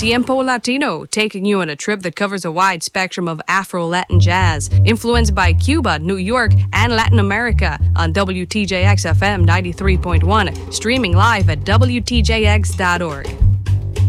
Tiempo Latino, taking you on a trip that covers a wide spectrum of Afro-Latin jazz, influenced by Cuba, New York, and Latin America on WTJX FM 93.1, streaming live at WTJX.org.